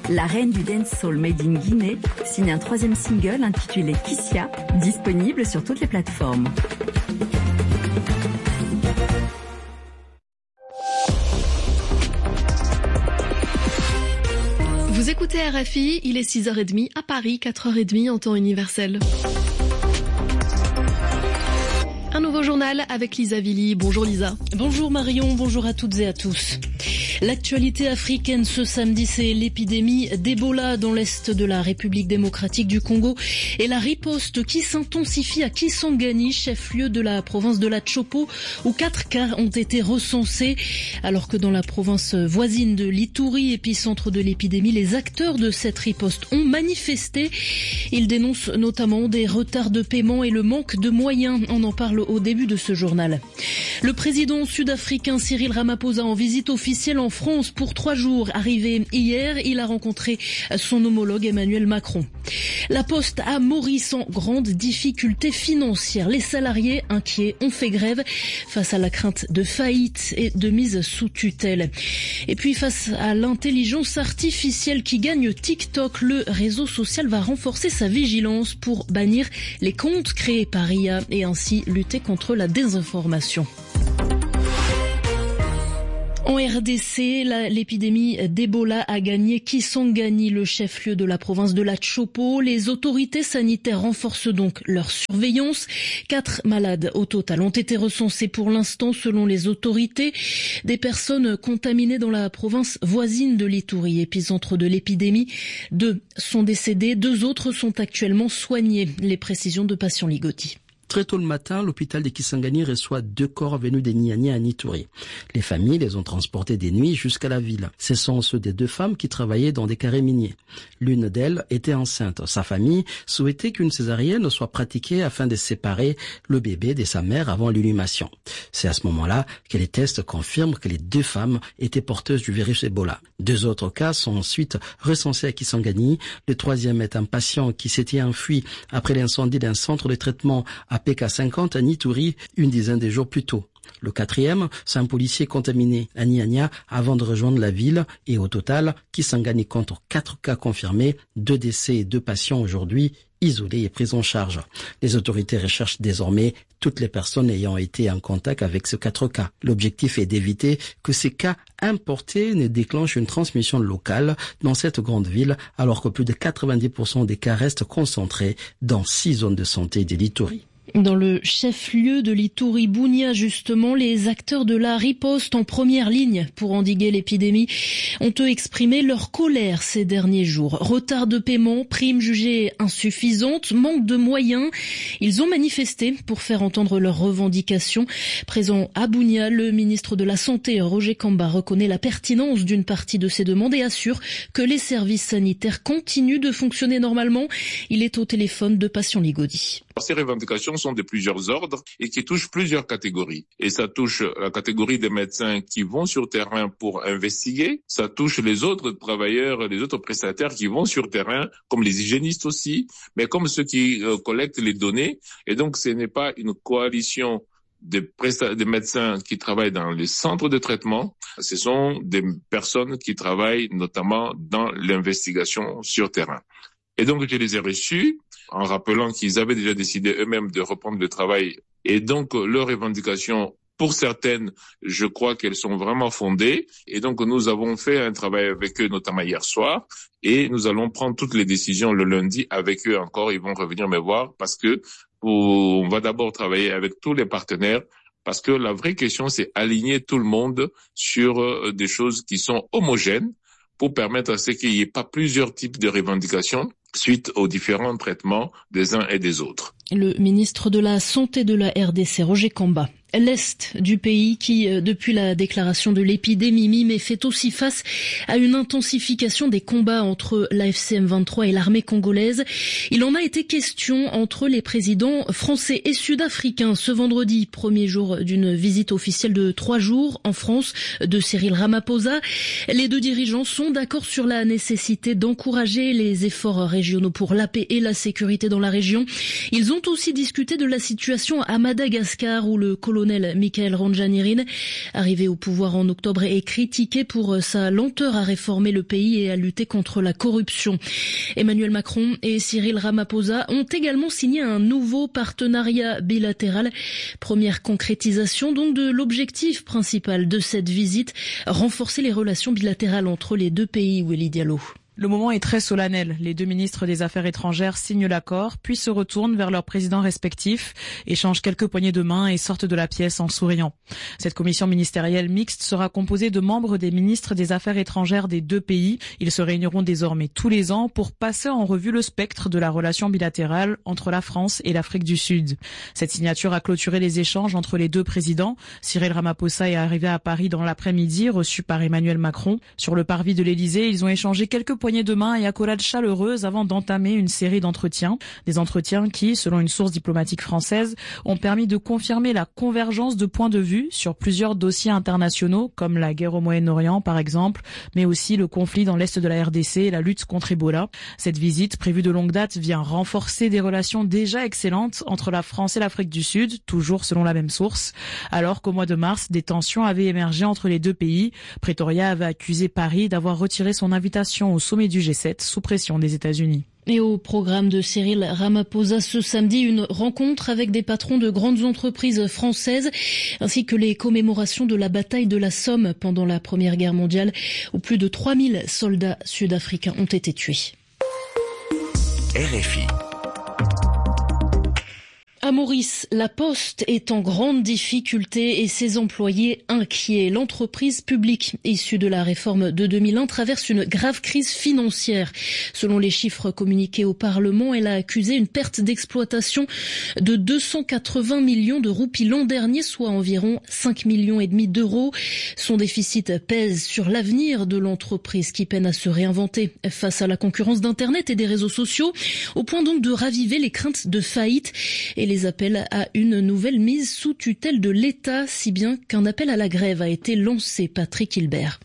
La reine du dancehall made in Guinée signe un 3e single intitulé Kissia, disponible sur toutes les plateformes. Vous écoutez RFI, il est 6h30 à Paris, 4h30 en temps universel. Un nouveau journal avec Lisa Villy. Bonjour Lisa. Bonjour Marion, bonjour à toutes et à tous. L'actualité africaine ce samedi, c'est l'épidémie d'Ebola dans l'est de la République démocratique du Congo et la riposte qui s'intensifie à Kisangani, chef-lieu de la province de la Chopo, où 4 cas ont été recensés, alors que dans la province voisine de l'Ituri, épicentre de l'épidémie, les acteurs de cette riposte ont manifesté. Ils dénoncent notamment des retards de paiement et le manque de moyens. On en parle au début de ce journal. Le président sud-africain Cyril Ramaphosa en visite officielle en France pour 3 jours. Arrivé hier, il a rencontré son homologue Emmanuel Macron. La Poste à Maurice en grande difficulté financière. Les salariés inquiets ont fait grève face à la crainte de faillite et de mise sous tutelle. Et puis face à l'intelligence artificielle qui gagne TikTok, le réseau social va renforcer sa vigilance pour bannir les comptes créés par IA et ainsi lutter contre la désinformation. En RDC, l'épidémie d'Ebola a gagné Kisangani, le chef-lieu de la province de la Chopo. Les autorités sanitaires renforcent donc leur surveillance. 4 malades au total ont été recensés pour l'instant selon les autorités. Des personnes contaminées dans la province voisine de l'Ituri, épicentre de l'épidémie. 2 sont décédés, 2 autres sont actuellement soignés. Les précisions de Patient Ligotti. Très tôt le matin, l'hôpital de Kisangani reçoit 2 corps venus des Niania à Ituri. Les familles les ont transportés des nuits jusqu'à la ville. Ce sont ceux des 2 femmes qui travaillaient dans des carrés miniers. L'une d'elles était enceinte. Sa famille souhaitait qu'une césarienne soit pratiquée afin de séparer le bébé de sa mère avant l'inhumation. C'est à ce moment-là que les tests confirment que les 2 femmes étaient porteuses du virus Ebola. 2 autres cas sont ensuite recensés à Kisangani. Le 3e est un patient qui s'était enfui après l'incendie d'un centre de traitement à PK50 à Ituri une dizaine de jours plus tôt. Le 4e, c'est un policier contaminé à Niania avant de rejoindre la ville et au total, Kisangani compte 4 cas confirmés, 2 décès et 2 patients aujourd'hui isolés et pris en charge. Les autorités recherchent désormais toutes les personnes ayant été en contact avec ces 4 cas. L'objectif est d'éviter que ces cas importés ne déclenchent une transmission locale dans cette grande ville, alors que plus de 90% des cas restent concentrés dans 6 zones de santé de l'Ituri. Dans le chef-lieu de l'Ituri, Bunia, justement, les acteurs de la riposte en première ligne pour endiguer l'épidémie ont exprimé leur colère ces derniers jours. Retard de paiement, primes jugées insuffisantes, manque de moyens. Ils ont manifesté pour faire entendre leurs revendications. Présent à Bunia, le ministre de la Santé, Roger Kamba, reconnaît la pertinence d'une partie de ces demandes et assure que les services sanitaires continuent de fonctionner normalement. Il est au téléphone de Patient Ligotti. Ces revendications sont de plusieurs ordres et qui touchent plusieurs catégories. Et ça touche la catégorie des médecins qui vont sur terrain pour investiguer. Ça touche les autres travailleurs, les autres prestataires qui vont sur terrain, comme les hygiénistes aussi, mais comme ceux qui collectent les données. Et donc, ce n'est pas une coalition des médecins qui travaillent dans les centres de traitement. Ce sont des personnes qui travaillent notamment dans l'investigation sur terrain. Et donc, je les ai reçus en rappelant qu'ils avaient déjà décidé eux-mêmes de reprendre le travail. Et donc, leurs revendications, pour certaines, je crois qu'elles sont vraiment fondées. Et donc, nous avons fait un travail avec eux, notamment hier soir. Et nous allons prendre toutes les décisions le lundi avec eux encore. Ils vont revenir me voir parce que on va d'abord travailler avec tous les partenaires. Parce que la vraie question, c'est aligner tout le monde sur des choses qui sont homogènes pour permettre à ce qu'il n'y ait pas plusieurs types de revendications suite aux différents traitements des uns et des autres. Le ministre de la Santé de la RDC, Roger Kamba. L'Est du pays qui, depuis la déclaration de l'épidémie mi-mai, fait aussi face à une intensification des combats entre l'AFC M23 et l'armée congolaise. Il en a été question entre les présidents français et sud-africains ce vendredi, premier jour d'une visite officielle de 3 jours en France de Cyril Ramaphosa. Les 2 dirigeants sont d'accord sur la nécessité d'encourager les efforts régionaux pour la paix et la sécurité dans la région. Ils ont ont aussi discuté de la situation à Madagascar où le colonel Michael Randjanirin, arrivé au pouvoir en octobre, est critiqué pour sa lenteur à réformer le pays et à lutter contre la corruption. Emmanuel Macron et Cyril Ramaphosa ont également signé un nouveau partenariat bilatéral. Première concrétisation donc de l'objectif principal de cette visite, renforcer les relations bilatérales entre les deux pays. Willy Diallo. Le moment est très solennel. Les deux ministres des Affaires étrangères signent l'accord, puis se retournent vers leurs présidents respectifs, échangent quelques poignées de main et sortent de la pièce en souriant. Cette commission ministérielle mixte sera composée de membres des ministres des Affaires étrangères des deux pays. Ils se réuniront désormais tous les ans pour passer en revue le spectre de la relation bilatérale entre la France et l'Afrique du Sud. Cette signature a clôturé les échanges entre les deux présidents. Cyril Ramaphosa est arrivé à Paris dans l'après-midi, reçu par Emmanuel Macron. Sur le parvis de l'Élysée, ils ont échangé quelques poignées de main et accolades chaleureuses avant d'entamer une série d'entretiens. Des entretiens qui, selon une source diplomatique française, ont permis de confirmer la convergence de points de vue sur plusieurs dossiers internationaux, comme la guerre au Moyen-Orient par exemple, mais aussi le conflit dans l'Est de la RDC et la lutte contre Ebola. Cette visite, prévue de longue date, vient renforcer des relations déjà excellentes entre la France et l'Afrique du Sud, toujours selon la même source. Alors qu'au mois de mars, des tensions avaient émergé entre les deux pays. Pretoria avait accusé Paris d'avoir retiré son invitation au sommet du G7 sous pression des États-Unis. Et au programme de Cyril Ramaphosa ce samedi, une rencontre avec des patrons de grandes entreprises françaises ainsi que les commémorations de la bataille de la Somme pendant la Première Guerre mondiale où plus de 3000 soldats sud-africains ont été tués. RFI. À Maurice, la Poste est en grande difficulté et ses employés inquiets. L'entreprise publique issue de la réforme de 2001 traverse une grave crise financière. Selon les chiffres communiqués au Parlement, elle a accusé une perte d'exploitation de 280 millions de roupies l'an dernier, soit environ 5,5 millions d'euros. Son déficit pèse sur l'avenir de l'entreprise qui peine à se réinventer face à la concurrence d'Internet et des réseaux sociaux, au point donc de raviver les craintes de faillite et les appels à une nouvelle mise sous tutelle de l'État, si bien qu'un appel à la grève a été lancé. Patrick Hilbert.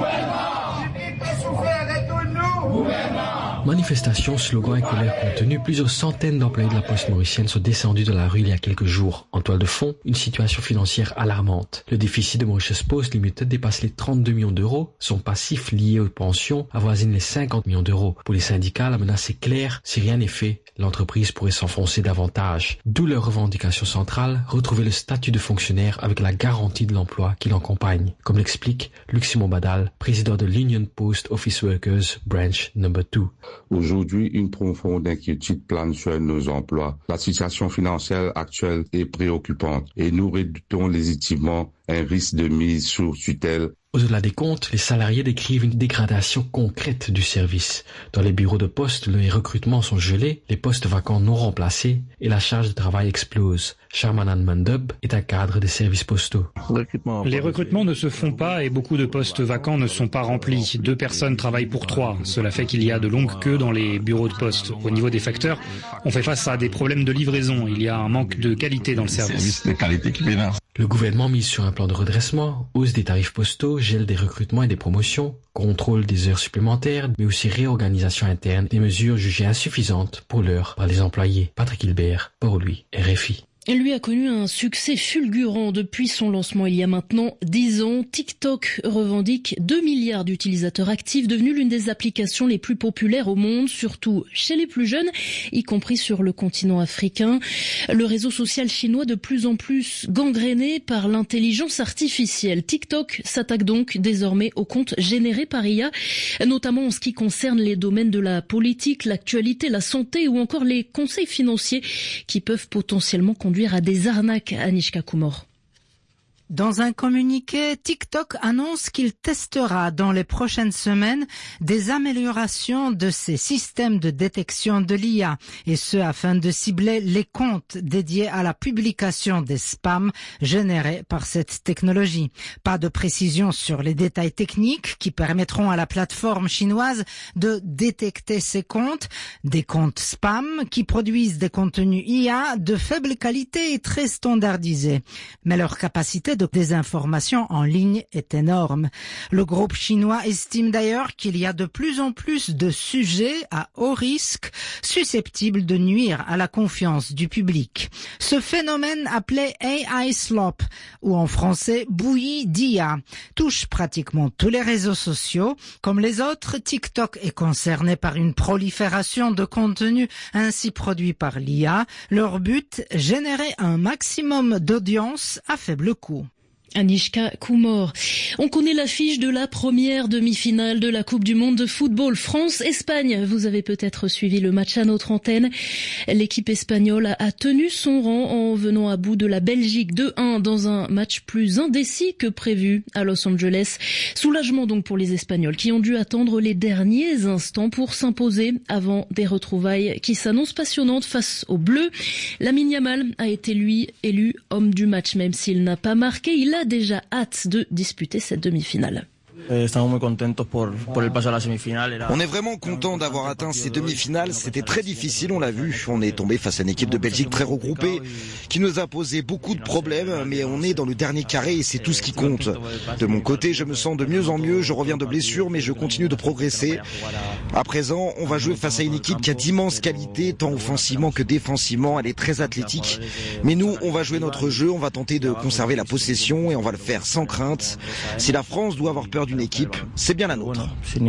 Manifestations, slogans et colère contenus, plusieurs centaines d'employés de la Poste mauricienne sont descendus de la rue il y a quelques jours. En toile de fond, une situation financière alarmante. Le déficit de Mauritius Post Limited dépasse les 32 millions d'euros. Son passif lié aux pensions avoisine les 50 millions d'euros. Pour les syndicats, la menace est claire. Si rien n'est fait, l'entreprise pourrait s'enfoncer davantage. D'où leur revendication centrale, retrouver le statut de fonctionnaire avec la garantie de l'emploi qui l'accompagne. Comme l'explique Luc-Simon Badal, président de l'Union Post Office Workers Branch No. 2. Aujourd'hui, une profonde inquiétude plane sur nos emplois. La situation financière actuelle est préoccupante et nous redoutons légitimement un risque de mise sous tutelle. Au-delà des comptes, les salariés décrivent une dégradation concrète du service. Dans les bureaux de poste, les recrutements sont gelés, les postes vacants non remplacés et la charge de travail explose. Sharmanan Mandub est un cadre des services postaux. Les recrutements ne se font pas et beaucoup de postes vacants ne sont pas remplis. 2 personnes travaillent pour 3. Cela fait qu'il y a de longues queues dans les bureaux de poste. Au niveau des facteurs, on fait face à des problèmes de livraison. Il y a un manque de qualité dans le service. Le gouvernement mise sur un plan de redressement, hausse des tarifs postaux, gel des recrutements et des promotions, contrôle des heures supplémentaires, mais aussi réorganisation interne, des mesures jugées insuffisantes pour l'heure par les employés. Patrick Hilbert, Port-Louis, RFI. Lui a connu un succès fulgurant depuis son lancement il y a maintenant 10 ans. TikTok revendique 2 milliards d'utilisateurs actifs, devenu l'une des applications les plus populaires au monde, surtout chez les plus jeunes, y compris sur le continent africain. Le réseau social chinois de plus en plus gangréné par l'intelligence artificielle. TikTok s'attaque donc désormais aux comptes générés par IA, notamment en ce qui concerne les domaines de la politique, l'actualité, la santé ou encore les conseils financiers qui peuvent potentiellement conduire à des arnaques. Anishka Kumor. Dans un communiqué, TikTok annonce qu'il testera dans les prochaines semaines des améliorations de ses systèmes de détection de l'IA, et ce afin de cibler les comptes dédiés à la publication des spams générés par cette technologie. Pas de précision sur les détails techniques qui permettront à la plateforme chinoise de détecter ces comptes, des comptes spam qui produisent des contenus IA de faible qualité et très standardisés. Mais leur capacité de de désinformation en ligne est énorme. Le groupe chinois estime d'ailleurs qu'il y a de plus en plus de sujets à haut risque susceptibles de nuire à la confiance du public. Ce phénomène appelé AI slop, ou en français bouillie d'IA, touche pratiquement tous les réseaux sociaux. Comme les autres, TikTok est concerné par une prolifération de contenus ainsi produits par l'IA. Leur but, générer un maximum d'audience à faible coût. Anishka Kumor. On connaît l'affiche de la première demi-finale de la Coupe du Monde de football France-Espagne. Vous avez peut-être suivi le match à notre antenne. L'équipe espagnole a tenu son rang en venant à bout de la Belgique 2-1 dans un match plus indécis que prévu à Los Angeles. Soulagement donc pour les Espagnols qui ont dû attendre les derniers instants pour s'imposer avant des retrouvailles qui s'annoncent passionnantes face aux Bleus. Lamine Yamal a été lui élu homme du match même s'il n'a pas marqué. Il a déjà hâte de disputer cette demi-finale. On est vraiment content d'avoir atteint ces demi-finales. C'était très difficile, on l'a vu. On est tombé face à une équipe de Belgique très regroupée qui nous a posé beaucoup de problèmes, mais on est dans le dernier carré et c'est tout ce qui compte. De mon côté, je me sens de mieux en mieux. Je reviens de blessure, mais je continue de progresser. À présent, on va jouer face à une équipe qui a d'immenses qualités, tant offensivement que défensivement. Elle est très athlétique. Mais nous, on va jouer notre jeu, on va tenter de conserver la possession et on va le faire sans crainte. Si la France doit avoir peur d'une équipe, c'est bien la nôtre.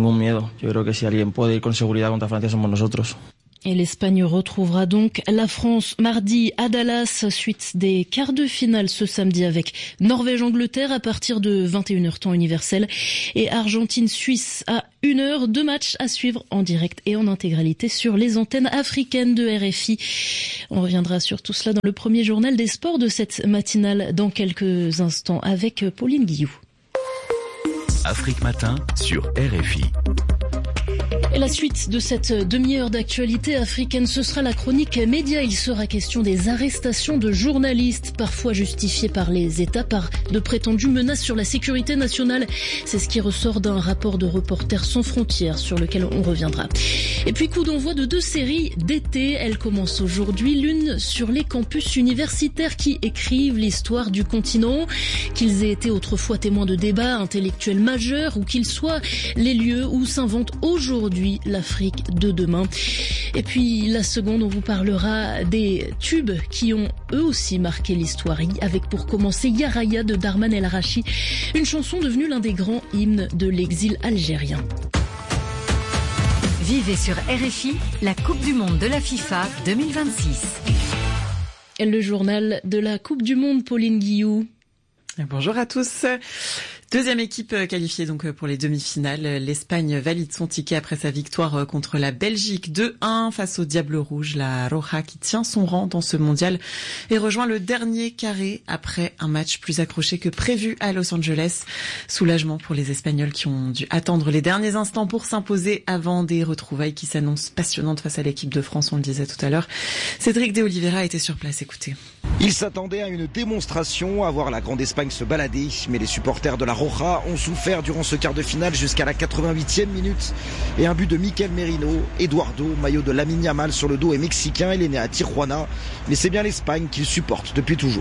Et l'Espagne retrouvera donc la France mardi à Dallas, suite des quarts de finale ce samedi avec Norvège-Angleterre à partir de 21h temps universel et Argentine-Suisse à 1h. 2 matchs à suivre en direct et en intégralité sur les antennes africaines de RFI. On reviendra sur tout cela dans le premier journal des sports de cette matinale dans quelques instants avec Pauline Guillou. Afrique Matin sur RFI. Et la suite de cette demi-heure d'actualité africaine, ce sera la chronique média. Il sera question des arrestations de journalistes, parfois justifiées par les États par de prétendues menaces sur la sécurité nationale. C'est ce qui ressort d'un rapport de Reporters sans frontières sur lequel on reviendra. Et puis coup d'envoi de 2 séries d'été. Elles commencent aujourd'hui, l'une sur les campus universitaires qui écrivent l'histoire du continent, qu'ils aient été autrefois témoins de débats intellectuels majeurs ou qu'ils soient les lieux où s'invente aujourd'hui l'Afrique de demain. Et puis la seconde, on vous parlera des tubes qui ont eux aussi marqué l'histoire, avec pour commencer Yaraya de Darman El Arachi, une chanson devenue l'un des grands hymnes de l'exil algérien. Vivez sur RFI la Coupe du Monde de la FIFA 2026. Le journal de la Coupe du Monde, Pauline Guillou. Bonjour à tous. Deuxième équipe qualifiée donc pour les demi-finales. L'Espagne valide son ticket après sa victoire contre la Belgique 2-1 face au Diable Rouge. La Roja qui tient son rang dans ce mondial et rejoint le dernier carré après un match plus accroché que prévu à Los Angeles. Soulagement pour les Espagnols qui ont dû attendre les derniers instants pour s'imposer avant des retrouvailles qui s'annoncent passionnantes face à l'équipe de France, on le disait tout à l'heure. Cédric de Oliveira était sur place, écoutez. Il s'attendait à une démonstration, à voir la Grande Espagne se balader, mais les supporters de la Roja ont souffert durant ce quart de finale jusqu'à la 88e minute. Et un but de Mikel Merino, Eduardo, maillot de Lamine Yamal sur le dos, est mexicain, il est né à Tijuana, mais c'est bien l'Espagne qu'il supporte depuis toujours.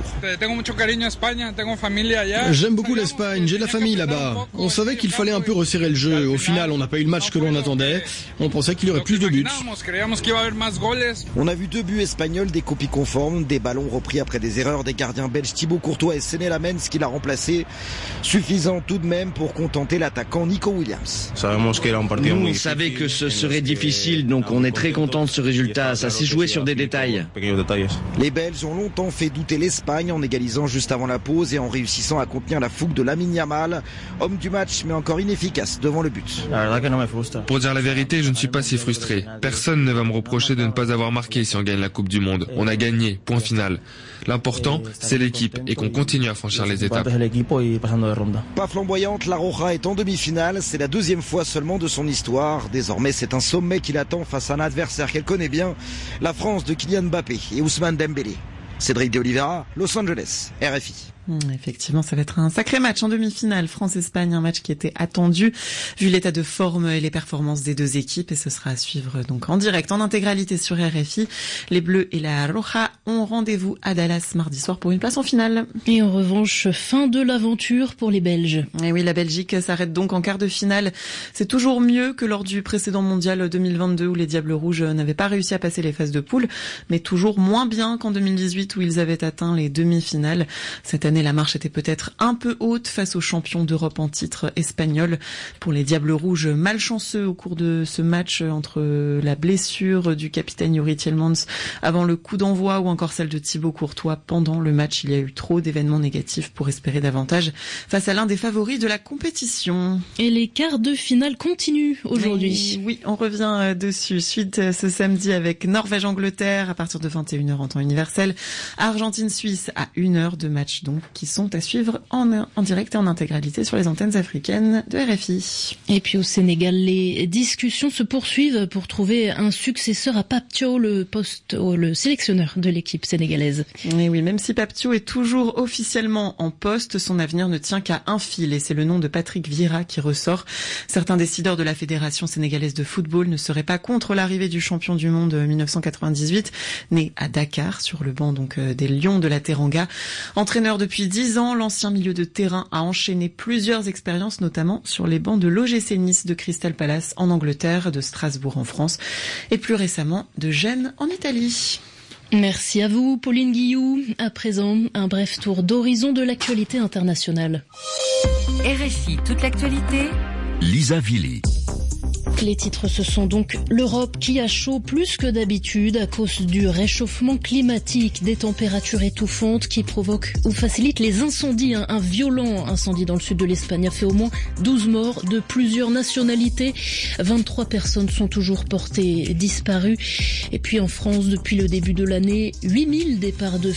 J'aime beaucoup l'Espagne, j'ai de la famille là-bas. On savait qu'il fallait un peu resserrer le jeu. Au final, on n'a pas eu le match que l'on attendait. On pensait qu'il y aurait plus de buts. On a vu 2 buts espagnols, des copies conformes, des ballons repris après des erreurs des gardiens belges Thibaut Courtois et Séné Lamens qui l'a remplacé. Suffisant tout de même pour contenter l'attaquant Nico Williams. Nous, on savait que ce serait difficile, donc on est très content de ce résultat. Ça s'est joué sur des détails. Les Belges ont longtemps fait douter l'Espagne en égalisant juste avant la pause et en réussissant à contenir la fougue de Lamine Yamal. Homme du match, mais encore inefficace devant le but. Pour dire la vérité, je ne suis pas si frustré. Personne ne va me reprocher de ne pas avoir marqué si on gagne la Coupe du Monde. On a gagné, point final. L'important, c'est l'équipe et qu'on continue à franchir les étapes. Pas flamboyante, la Roja est en demi-finale. C'est la 2e fois seulement de son histoire. Désormais, c'est un sommet qui l'attend face à un adversaire qu'elle connaît bien, la France de Kylian Mbappé et Ousmane Dembélé. Cédric de Oliveira, Los Angeles, RFI. Effectivement, ça va être un sacré match en demi-finale. France-Espagne, un match qui était attendu vu l'état de forme et les performances des deux équipes, et ce sera à suivre donc en direct, en intégralité sur RFI. Les Bleus et la Roja ont rendez-vous à Dallas mardi soir pour une place en finale. Et en revanche, fin de l'aventure pour les Belges. Et oui, la Belgique s'arrête donc en quart de finale. C'est toujours mieux que lors du précédent mondial 2022 où les Diables Rouges n'avaient pas réussi à passer les phases de poule, mais toujours moins bien qu'en 2018 où ils avaient atteint les demi-finales. Cette année, la marche était peut-être un peu haute face aux champions d'Europe en titre espagnol. Pour les Diables Rouges, malchanceux au cours de ce match entre la blessure du capitaine Yuri Tielemans avant le coup d'envoi ou encore celle de Thibaut Courtois pendant le match. Il y a eu trop d'événements négatifs pour espérer davantage face à l'un des favoris de la compétition. Et les quarts de finale continuent aujourd'hui. Oui, on revient dessus. Suite ce samedi avec Norvège-Angleterre à partir de 21h en temps universel. Argentine-Suisse à 1h de match donc qui sont à suivre en direct et en intégralité sur les antennes africaines de RFI. Et puis au Sénégal, les discussions se poursuivent pour trouver un successeur à Pape Thiaw, le sélectionneur de l'équipe sénégalaise. Et oui, même si Pape Thiaw est toujours officiellement en poste, son avenir ne tient qu'à un fil et c'est le nom de Patrick Vieira qui ressort. Certains décideurs de la Fédération sénégalaise de football ne seraient pas contre l'arrivée du champion du monde 1998, né à Dakar, sur le banc donc des Lions de la Teranga. Entraîneur depuis 10 ans, l'ancien milieu de terrain a enchaîné plusieurs expériences, notamment sur les bancs de l'OGC Nice, de Crystal Palace en Angleterre, de Strasbourg en France et plus récemment de Gênes en Italie. Merci à vous, Pauline Guillou. À présent, un bref tour d'horizon de l'actualité internationale. RFI, toute l'actualité. Lisa Villy. Les titres, ce sont donc l'Europe qui a chaud plus que d'habitude à cause du réchauffement climatique, des températures étouffantes qui provoquent ou facilitent les incendies. Un violent incendie dans le sud de l'Espagne a fait au moins 12 morts de plusieurs nationalités. 23 personnes sont toujours portées disparues. Et puis en France, depuis le début de l'année, 8000 départs de